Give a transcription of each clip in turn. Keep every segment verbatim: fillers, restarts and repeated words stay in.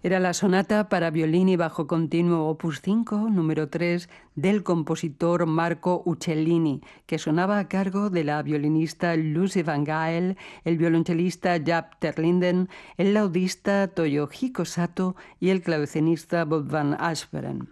Era la sonata para violín y bajo continuo opus cinco, número tres, del compositor Marco Uccellini, que sonaba a cargo de la violinista Lucy Van Gael, el violonchelista Jaap ter Linden, el laudista Toyohiko Sato y el clavecinista Bob van Asperen.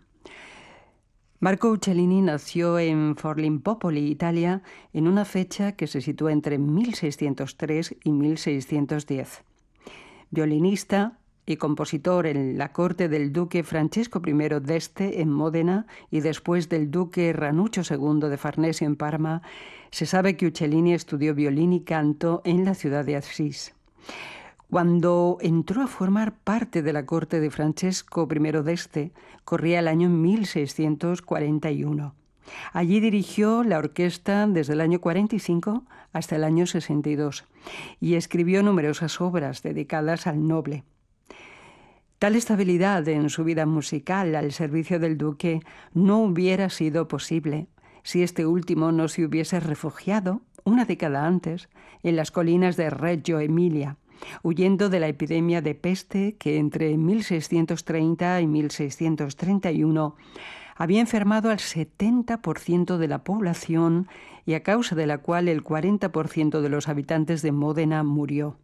Marco Uccellini nació en Forlimpopoli, Italia, en una fecha que se sitúa entre mil seiscientos tres y mil seiscientos diez. Violinista y compositor en la corte del duque Francesco I d'Este en Módena y después del duque Ranuccio segundo de Farnesio en Parma, se sabe que Uccellini estudió violín y canto en la ciudad de Asís. Cuando entró a formar parte de la corte de Francesco I d'Este, corría el año mil seiscientos cuarenta y uno. Allí dirigió la orquesta desde el año cuarenta y cinco hasta el año sesenta y dos y escribió numerosas obras dedicadas al noble. Tal estabilidad en su vida musical al servicio del duque no hubiera sido posible si este último no se hubiese refugiado, una década antes, en las colinas de Reggio Emilia, huyendo de la epidemia de peste que entre mil seiscientos treinta y mil seiscientos treinta y uno había enfermado al setenta por ciento de la población y a causa de la cual el cuarenta por ciento de los habitantes de Módena murió.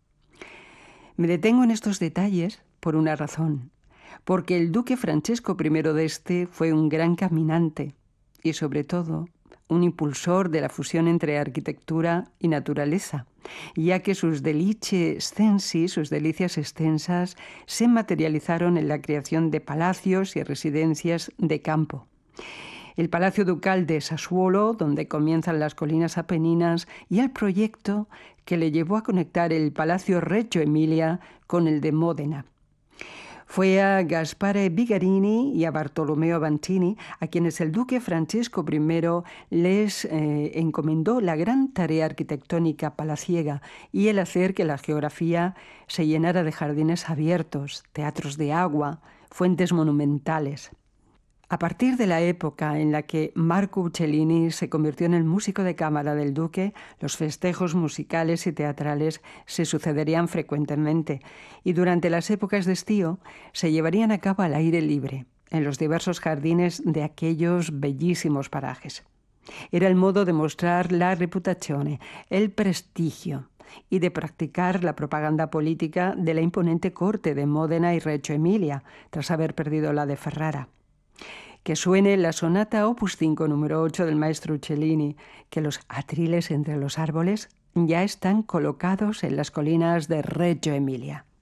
Me detengo en estos detalles por una razón, porque el duque Francesco I d'Este fue un gran caminante y, sobre todo, un impulsor de la fusión entre arquitectura y naturaleza, ya que sus delicie extensi, sus delicias extensas, se materializaron en la creación de palacios y residencias de campo. El Palacio Ducal de Sassuolo, donde comienzan las colinas apeninas, y el proyecto que le llevó a conectar el Palacio Reggio Emilia con el de Módena. Fue a Gaspare Bigarini y a Bartolomeo Banchini, a quienes el duque Francesco I les eh, encomendó la gran tarea arquitectónica palaciega y el hacer que la geografía se llenara de jardines abiertos, teatros de agua, fuentes monumentales. A partir de la época en la que Marco Uccellini se convirtió en el músico de cámara del duque, los festejos musicales y teatrales se sucederían frecuentemente y durante las épocas de estío se llevarían a cabo al aire libre, en los diversos jardines de aquellos bellísimos parajes. Era el modo de mostrar la reputazione, el prestigio, y de practicar la propaganda política de la imponente corte de Módena y Reggio Emilia, tras haber perdido la de Ferrara. Que suene la sonata opus cinco número ocho del maestro Uccellini, que los atriles entre los árboles ya están colocados en las colinas de Reggio Emilia.